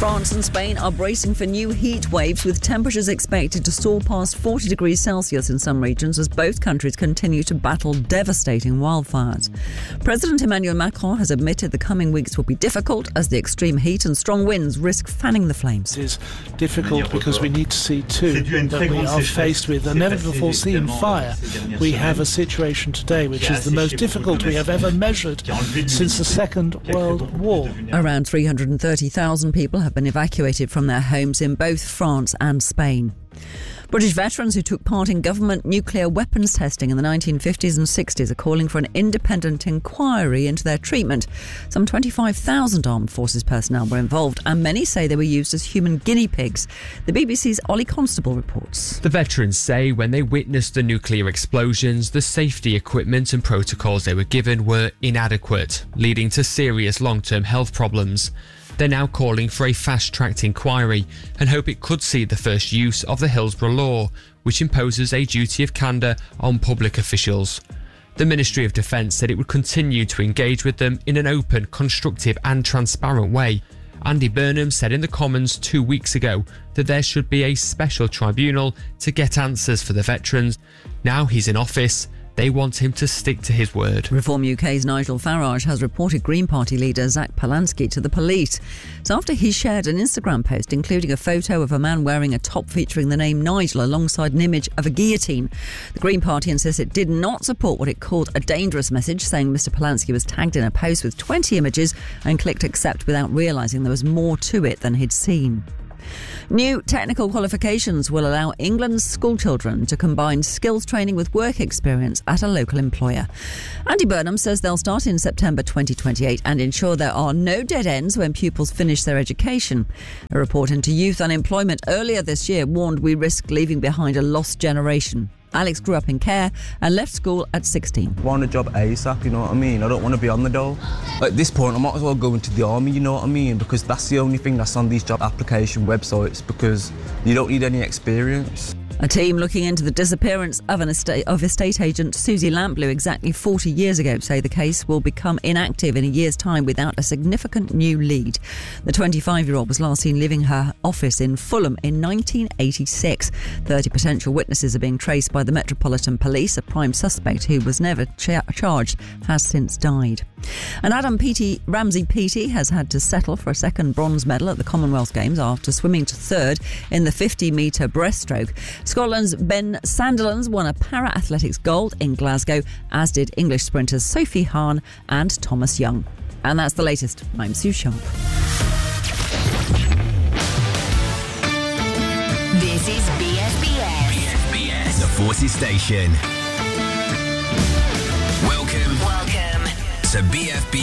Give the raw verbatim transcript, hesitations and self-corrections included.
France and Spain are bracing for new heat waves, with temperatures expected to soar past forty degrees Celsius in some regions as both countries continue to battle devastating wildfires. President Emmanuel Macron has admitted the coming weeks will be difficult as the extreme heat and strong winds risk fanning the flames. It is difficult because we need to see too that we are faced with a never-before-seen fire. We have a situation today which is the most difficult we have ever measured since the Second World War. Around three hundred thirty thousand people have been evacuated from their homes in both France and Spain. British veterans who took part in government nuclear weapons testing in the nineteen fifties and sixties are calling for an independent inquiry into their treatment. Some twenty-five thousand armed forces personnel were involved, and many say they were used as human guinea pigs. The B B C's Ollie Constable reports. The veterans say when they witnessed the nuclear explosions, the safety equipment and protocols they were given were inadequate, leading to serious long-term health problems. They're now calling for a fast-tracked inquiry and hope it could see the first use of the Hillsborough Law, which imposes a duty of candour on public officials. The Ministry of Defence said it would continue to engage with them in an open, constructive and transparent way. Andy Burnham said in the Commons two weeks ago that there should be a special tribunal to get answers for the veterans. Now he's in office, they want him to stick to his word. Reform U K's Nigel Farage has reported Green Party leader Zach Polansky to the police. It's after he shared an Instagram post including a photo of a man wearing a top featuring the name Nigel alongside an image of a guillotine. The Green Party insists it did not support what it called a dangerous message, saying Mister Polansky was tagged in a post with twenty images and clicked accept without realising there was more to it than he'd seen. New technical qualifications will allow England's schoolchildren to combine skills training with work experience at a local employer. Andy Burnham says they'll start in September twenty twenty-eight and ensure there are no dead ends when pupils finish their education. A report into youth unemployment earlier this year warned we risk leaving behind a lost generation. Alex grew up in care and left school at sixteen. I want a job ASAP, you know what I mean? I don't want to be on the dole. At this point, I might as well go into the army, you know what I mean? Because that's the only thing that's on these job application websites, because you don't need any experience. A team looking into the disappearance of an estate, of estate agent Susie Lamplew exactly forty years ago say the case will become inactive in a year's time without a significant new lead. The twenty-five-year-old was last seen leaving her office in Fulham in nineteen eighty-six. thirty potential witnesses are being traced by the Metropolitan Police. A prime suspect who was never cha- charged has since died. And Adam Peaty, Ramsey Peaty has had to settle for a second bronze medal at the Commonwealth Games after swimming to third in the fifty metre breaststroke. Scotland's Ben Sandilands won a para-athletics gold in Glasgow, as did English sprinters Sophie Hahn and Thomas Young. And that's the latest. I'm Sue Sharp. This is B F B S. B F B S, the Forces Station. Welcome. Welcome to B F B